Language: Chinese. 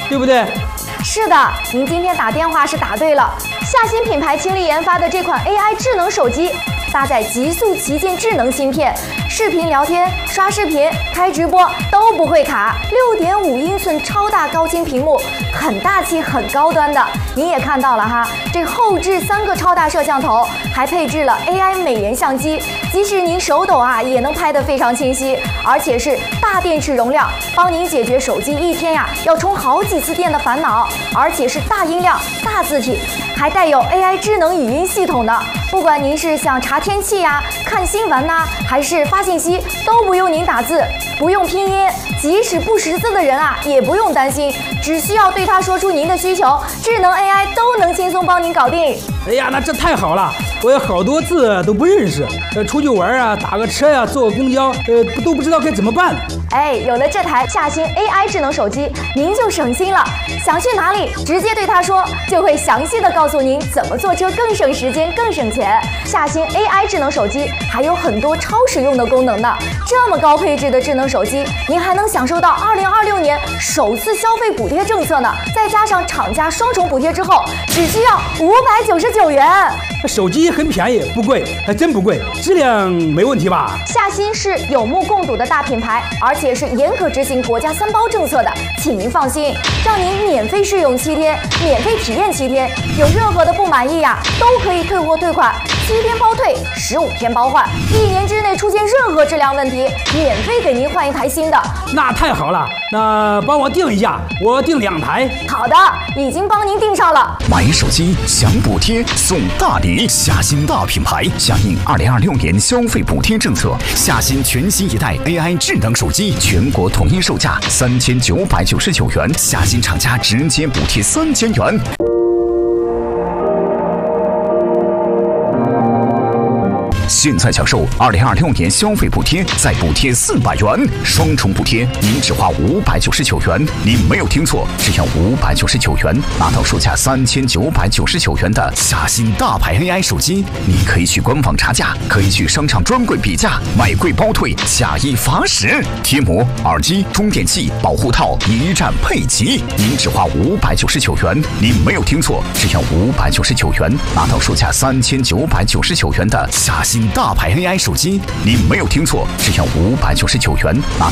对不对？ 是的，您今天打电话是答对了。夏新品牌倾力研发的这款 AI 智能手机，搭载极速旗舰智能芯片，视频聊天、刷视频、开直播都不会卡。6.5英寸超大高清屏幕，很大气、很高端的。您也看到了哈，这后置3个超大摄像头，还配置了 AI 美颜相机，即使您手抖啊，也能拍得非常清晰，而且是大电池容量，帮您解决手机一天呀要充好几次电的烦恼，而且是大音量、大字体，还带有 AI 智能语音系统的。不管您是想查天气呀、看新闻呐，还是发信息，都不用您打字，不用拼音，即使不识字的人啊，也不用担心，只需要对他说出您的需求，智能 AI 都能轻松帮您搞定。 哎呀，那这太好了！我有好多字都不认识，出去玩啊，打个车呀、坐个公交，都不知道该怎么办。 哎，有了这台夏新 AI 智能手机，您就省心了。想去哪里，直接对他说，就会详细的告诉您怎么坐车更省时间、更省钱。夏新 AI 智能手机还有很多超实用的功能呢。这么高配置的智能手机，您还能享受到2026年首次消费补贴政策呢。再加上厂家双重补贴之后，只需要599元。 手机很便宜，不贵，还真不贵，质量没问题吧？ 夏新是有目共睹的大品牌，而且是严格执行国家3包政策的，请您放心，让您免费试用7天，免费体验7天，有任何的不满意呀，都可以退货退款，7天包退，15天包换，1年之内出现任何质量问题，免费给您换一台新的。 那太好了，那帮我订一下，我订2台。 好的，已经帮您订上了。 买手机享补贴送大礼，夏新大品牌响应2026年消费补贴政策，夏新全新一代 AI 智能手机全国统一售价3999元，夏新厂家直接补贴3000元。现在享受2026年消费补贴，再补贴400元，双重补贴，您只花599元。您没有听错，只要599元，拿到售价3999元的夏新大牌 AI 手机。你可以去官网查价，可以去商场专柜比价，买贵包退，假一罚10。贴膜、耳机、充电器、保护套一站配齐，您只花599元。您没有听错，只要599元，拿到售价3999元的夏新大牌 AI 手机。您没有听错，只要599元，拿到